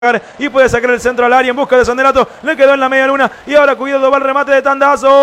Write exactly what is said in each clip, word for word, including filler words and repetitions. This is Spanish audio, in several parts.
y puede sacar el centro al área en busca de Sanelato, le quedó en la media luna y ahora cuidado, va el remate de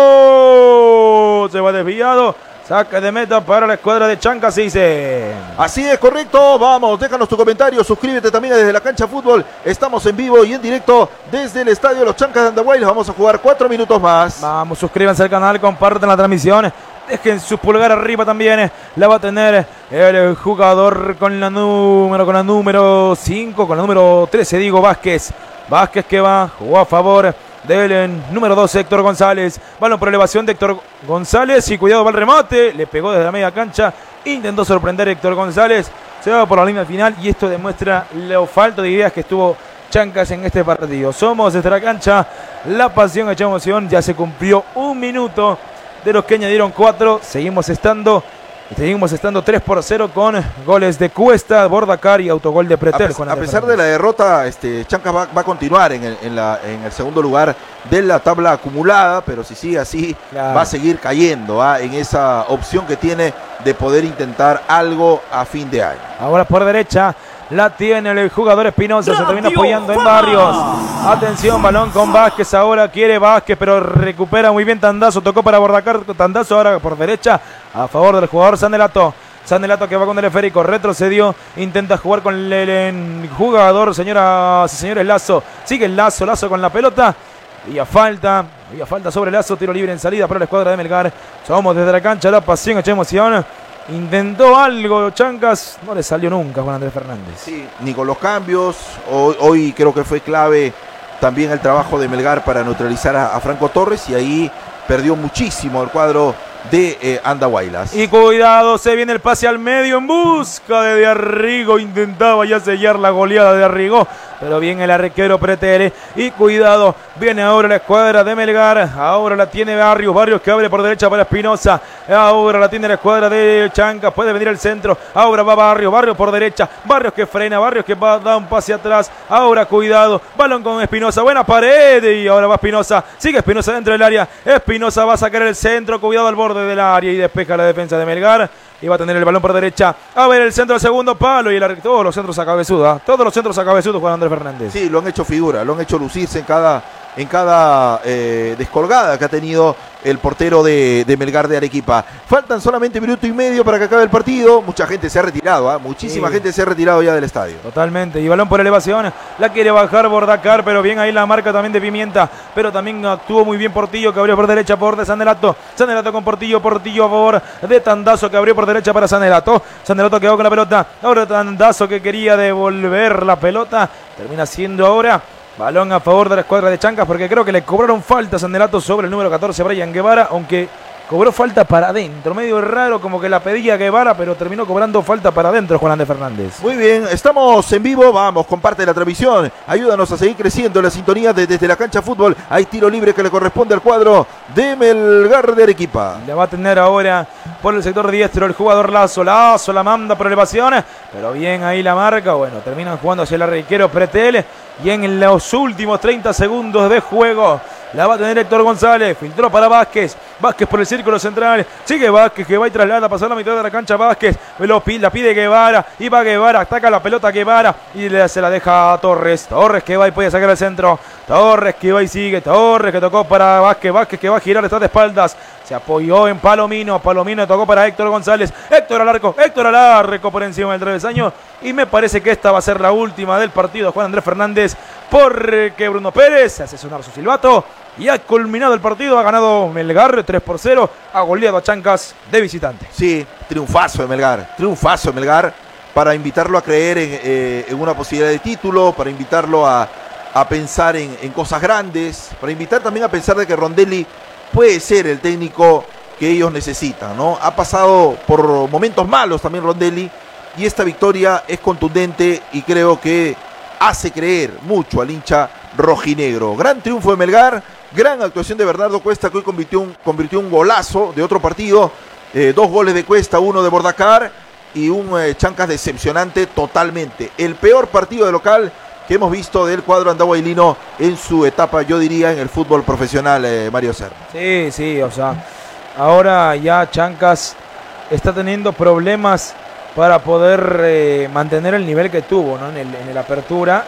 Tandazo, se va desviado, saca de meta para la escuadra de Chancas, dice. Así es, correcto, vamos, déjanos tu comentario, suscríbete también desde la cancha fútbol, estamos en vivo y en directo desde el estadio Los Chancas de Andahuaylas, vamos a jugar cuatro minutos más. Vamos, suscríbanse al canal, compartan la transmisión. Dejen su pulgar arriba también. La va a tener el jugador con la número con la número cinco, con la número trece, digo, Vázquez. Vázquez que va, jugó a favor del número dos, Héctor González. Balón por elevación de Héctor González y cuidado, va el remate. Le pegó desde la media cancha. Intentó sorprender a Héctor González. Se va por la línea final y esto demuestra lo falto de ideas que estuvo Chancas en este partido. Somos desde la cancha, la pasión hecha emoción. Ya se cumplió un minuto de los que añadieron cuatro, seguimos estando seguimos estando tres por cero con goles de Cuesta, Bordacar y autogol de Pretel. A, a pesar de la derrota, este, Chancas va, va a continuar en el, en, la, en el segundo lugar de la tabla acumulada, pero si sigue así, claro, va a seguir cayendo ¿ah? en esa opción que tiene de poder intentar algo a fin de año. Ahora por derecha la tiene el jugador Espinosa, se termina apoyando en Barrios. Atención, balón con Vázquez, ahora quiere Vázquez, pero recupera muy bien Tandazo, tocó para Bordacar, Tandazo ahora por derecha, a favor del jugador Sanelato. Sanelato que va con el esférico, retrocedió, intenta jugar con el, el jugador, señoras y señores, Lazo. Sigue el Lazo, Lazo con la pelota. Y a falta, y a falta sobre Lazo, tiro libre en salida para la escuadra de Melgar. Somos desde la cancha, la pasión, hecha emoción. Intentó algo Chancas, no le salió nunca Juan Andrés Fernández. Sí, ni con los cambios. Hoy, hoy creo que fue clave también el trabajo de Melgar para neutralizar a, a Franco Torres y ahí perdió muchísimo el cuadro de eh, Andahuaylas. Y cuidado, se viene el pase al medio en busca de De Arrigo, intentaba ya sellar la goleada de Arrigo, pero bien el arquero Pretel. Y cuidado, viene ahora la escuadra de Melgar, ahora la tiene Barrios, Barrios que abre por derecha para Espinosa, ahora la tiene la escuadra de Chancas, puede venir el centro, ahora va Barrios, Barrios por derecha, Barrios que frena, Barrios que va a dar un pase atrás, ahora cuidado, balón con Espinosa, buena pared y ahora va Espinosa, sigue Espinosa dentro del área, Espinosa va a sacar el centro, cuidado al borde del área y despeja la defensa de Melgar y va a tener el balón por derecha, a ver el centro del segundo palo y el, todos los centros a cabezuda, ¿eh? todos los centros a cabezuda Juan Andrés Fernández. Sí, lo han hecho figura, lo han hecho lucirse en cada, en cada eh, descolgada que ha tenido el portero de, de Melgar de Arequipa. Faltan solamente minuto y medio para que acabe el partido, mucha gente se ha retirado, ¿eh? muchísima sí. gente se ha retirado ya del estadio. Totalmente, y balón por elevación, la quiere bajar Bordacar, pero bien ahí la marca también de Pimienta, pero también actuó muy bien Portillo que abrió por derecha por de Sanelato, Sanelato con Portillo, Portillo a favor de Tandazo que abrió por derecha para Sanelato, Sanelato quedó con la pelota, ahora Tandazo que quería devolver la pelota, termina siendo ahora balón a favor de la escuadra de Chancas porque creo que le cobraron falta a Sanelato sobre el número catorce, Brian Guevara, aunque cobró falta para adentro, medio raro como que la pedía Guevara, pero terminó cobrando falta para adentro Juan Andrés Fernández. Muy bien, estamos en vivo, vamos, comparte la transmisión, ayúdanos a seguir creciendo en la sintonía de, desde la cancha fútbol, hay tiro libre que le corresponde al cuadro de Melgar de Arequipa. Le va a tener ahora por el sector diestro el jugador Lazo, Lazo la manda por elevación, pero bien ahí la marca, bueno, terminan jugando hacia el arquero Pretel y en los últimos treinta segundos de juego la va a tener Héctor González, filtró para Vázquez, Vázquez por el círculo central, sigue Vázquez que va y traslada a pasar la mitad de la cancha Vázquez, lo pide, la pide Guevara, y va Guevara, ataca la pelota Guevara y le, se la deja a Torres, Torres que va y puede sacar el centro, Torres que va y sigue, Torres que tocó para Vázquez, Vázquez que va a girar, está de espaldas, se apoyó en Palomino, Palomino tocó para Héctor González, Héctor al arco, Héctor al arco por encima del travesaño y me parece que esta va a ser la última del partido Juan Andrés Fernández porque Bruno Pérez hace sonar su silbato y ha culminado el partido, ha ganado Melgar tres por cero, ha goleado a Chancas de visitante. Sí, triunfazo de Melgar, triunfazo de Melgar para invitarlo a creer en, eh, en una posibilidad de título, para invitarlo a, a pensar en, en cosas grandes, para invitar también a pensar de que Rondelli puede ser el técnico que ellos necesitan, ¿no? Ha pasado por momentos malos también Rondelli y esta victoria es contundente y creo que hace creer mucho al hincha rojinegro. Gran triunfo de Melgar, gran actuación de Bernardo Cuesta que hoy convirtió un, convirtió un golazo de otro partido, eh, dos goles de Cuesta, uno de Bordacar y un eh, Chancas decepcionante totalmente. El peor partido de local que hemos visto del cuadro andahuaylino en su etapa, yo diría, en el fútbol profesional, eh, Mario Serra. Sí, sí, o sea, ahora ya Chancas está teniendo problemas para poder eh, mantener el nivel que tuvo, ¿no? en, el, en el apertura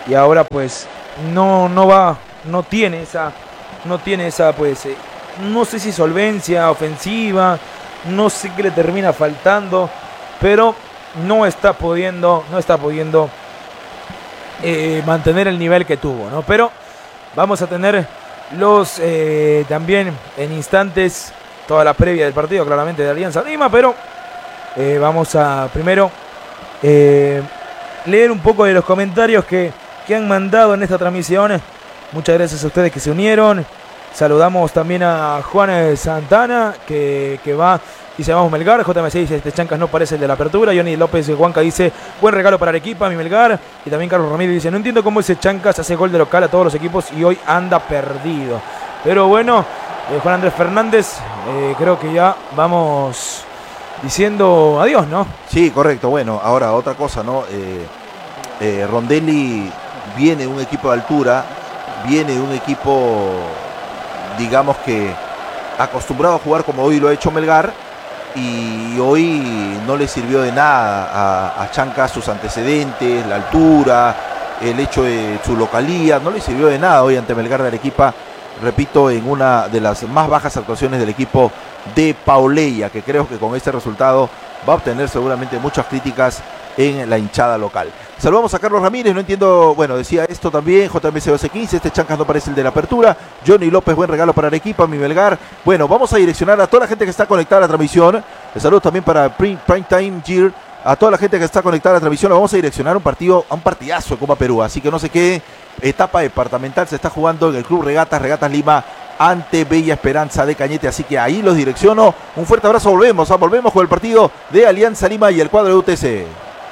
y ahora pues no, no va, no tiene esa, no tiene esa pues, eh, no sé si solvencia ofensiva, no sé qué le termina faltando, pero no está pudiendo, no está pudiendo eh, mantener el nivel que tuvo, ¿no? Pero vamos a tener los eh, también en instantes toda la previa del partido, claramente, de Alianza Lima, pero eh, vamos a primero eh, leer un poco de los comentarios que, que han mandado en esta transmisión. Muchas gracias a ustedes que se unieron. Saludamos también a Juan Santana, que, que va, dice, vamos Melgar. J M C dice, este Chancas no parece el de la apertura. Johnny López Huanca dice, buen regalo para Arequipa, mi Melgar. Y también Carlos Ramírez dice, no entiendo cómo ese Chancas hace gol de local a todos los equipos y hoy anda perdido. Pero bueno, eh, Juan Andrés Fernández, eh, creo que ya vamos diciendo adiós, ¿no? Sí, correcto. Bueno, ahora otra cosa, ¿no? Eh, eh, Rondelli viene un equipo de altura, viene un equipo, digamos que acostumbrado a jugar como hoy lo ha hecho Melgar, y hoy no le sirvió de nada a, a Chancas sus antecedentes, la altura, el hecho de su localía, no le sirvió de nada hoy ante Melgar de Arequipa, repito, en una de las más bajas actuaciones del equipo de Pauleya, que creo que con este resultado va a obtener seguramente muchas críticas en la hinchada local. Saludamos a Carlos Ramírez, no entiendo, bueno, decía esto también, J M C doce quince, este Chancas no parece el de la apertura. Johnny López, buen regalo para Arequipa, mi Melgar. Bueno, vamos a direccionar a toda la gente que está conectada a la transmisión. Saludos también para Prime, Prime Time Gear, a toda la gente que está conectada a la transmisión. Vamos a direccionar un partido, a un partidazo de Copa Perú, así que no sé qué etapa departamental se está jugando en el Club Regatas, Regatas Lima, ante Bella Esperanza de Cañete, así que ahí los direcciono. Un fuerte abrazo, volvemos, ¿ah? volvemos con el partido de Alianza Lima y el cuadro de U T C.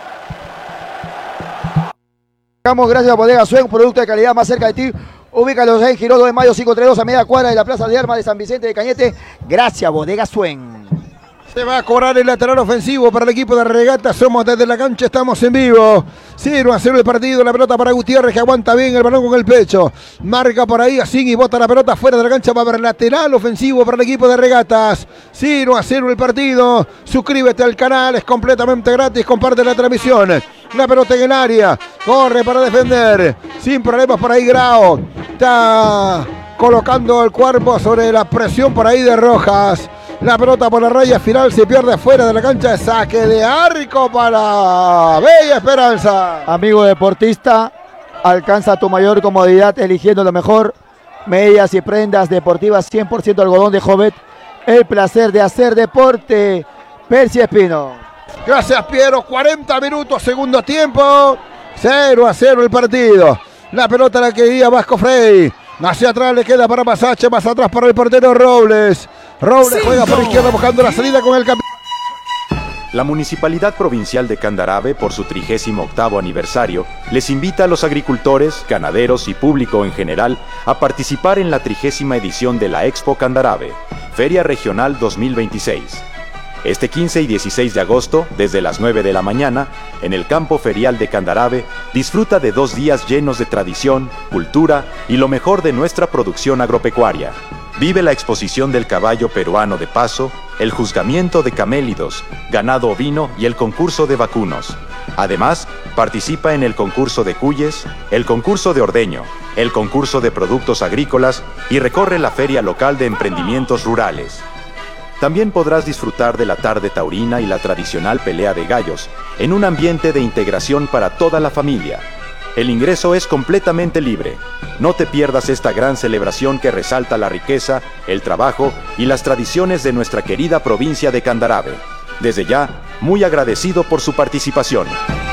Gracias a Bodega Suen, producto de calidad más cerca de ti. Ubícalos en Girón dos de Mayo cinco treinta y dos, a media cuadra de la Plaza de Armas de San Vicente de Cañete. Gracias, Bodega Suen. Se va a cobrar el lateral ofensivo para el equipo de Regatas. Somos desde la cancha, estamos en vivo. cero a cero el partido, la pelota para Gutiérrez, que aguanta bien el balón con el pecho. Marca por ahí, así y bota la pelota fuera de la cancha. Va a haber lateral ofensivo para el equipo de Regatas. cero a cero el partido. Suscríbete al canal, es completamente gratis. Comparte la transmisión. La pelota en el área. Corre para defender. Sin problemas por ahí Grau. Está colocando el cuerpo sobre la presión por ahí de Rojas. La pelota por la raya final se pierde fuera de la cancha. De saque de arco para Bella Esperanza. Amigo deportista, alcanza tu mayor comodidad eligiendo lo mejor. Medias y prendas deportivas cien por ciento algodón de Jovet. El placer de hacer deporte. Percy Espino. Gracias, Piero. cuarenta minutos, segundo tiempo. cero a cero el partido. La pelota la quería Vasco Frey. Hacia atrás le queda para Masache, más atrás para el portero Robles. Robles juega por izquierda buscando la salida con el campeón. La Municipalidad Provincial de Candarave, por su trigésimo octavo aniversario, les invita a los agricultores, ganaderos y público en general a participar en la trigésima edición de la Expo Candarave, Feria Regional dos mil veintiséis. Este quince y dieciséis de agosto, desde las nueve de la mañana, en el campo ferial de Candarave, disfruta de dos días llenos de tradición, cultura y lo mejor de nuestra producción agropecuaria. Vive la exposición del caballo peruano de paso, el juzgamiento de camélidos, ganado ovino y el concurso de vacunos. Además, participa en el concurso de cuyes, el concurso de ordeño, el concurso de productos agrícolas y recorre la feria local de emprendimientos rurales. También podrás disfrutar de la tarde taurina y la tradicional pelea de gallos, en un ambiente de integración para toda la familia. El ingreso es completamente libre. No te pierdas esta gran celebración que resalta la riqueza, el trabajo y las tradiciones de nuestra querida provincia de Candarave. Desde ya, muy agradecido por su participación.